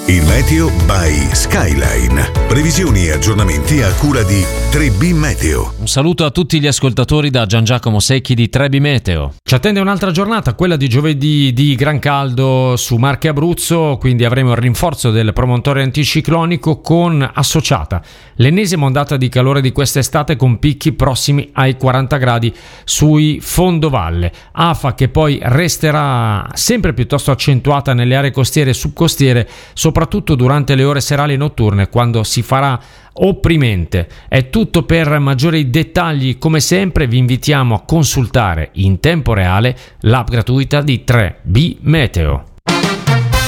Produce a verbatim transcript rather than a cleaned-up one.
Il meteo by Skyline. Previsioni e aggiornamenti a cura di tre B Meteo. Un saluto a tutti gli ascoltatori da Gian Giacomo Secchi di tre B Meteo. Ci attende un'altra giornata, quella di giovedì, di gran caldo su Marche e Abruzzo, quindi avremo il rinforzo del promontorio anticiclonico con associata l'ennesima ondata di calore di quest'estate con picchi prossimi ai quaranta gradi sui fondovalle. Afa che poi resterà sempre piuttosto accentuata nelle aree costiere e subcostiere, soprattutto durante le ore serali e notturne, quando si farà opprimente. È tutto. Per maggiori dettagli, come sempre, vi invitiamo a consultare in tempo reale l'app gratuita di tre B Meteo.